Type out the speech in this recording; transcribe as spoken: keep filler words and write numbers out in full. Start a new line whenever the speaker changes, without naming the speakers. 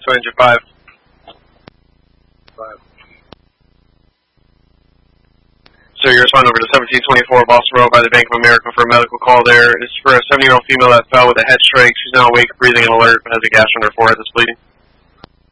to engine five.
Five.
So you respond over to seventeen twenty-four Boston Road by the Bank of America for a medical call there. It's for a seventy-year-old female that fell with a head strike. She's now awake, breathing, and alert, but has a gash on her forehead that's bleeding.